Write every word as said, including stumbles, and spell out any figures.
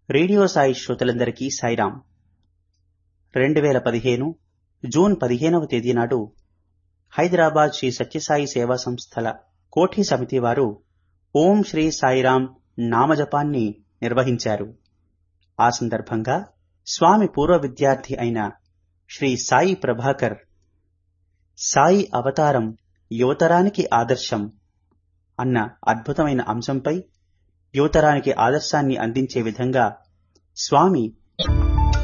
Radio Sai శ్రోతలందరికీ సాయిరాం. రెండు వేల పదిహేను జూన్ పదిహేనవ తేదీ నాడు హైదరాబాద్ శ్రీ సత్యసాయి సేవా సంస్థల కోఠి సమితి వారు ఓం శ్రీ సాయిరాం నామజపాన్ని నిర్వహించారు. ఆ సందర్భంగా స్వామి పూర్వ విద్యార్థి అయిన శ్రీ సాయి ప్రభాకర్ సాయి అవతారం యువతరానికి ఆదర్శం అన్న అద్భుతమైన అంశంపై యువతరానికి ఆదర్శాన్ని అందించే విధంగా స్వామి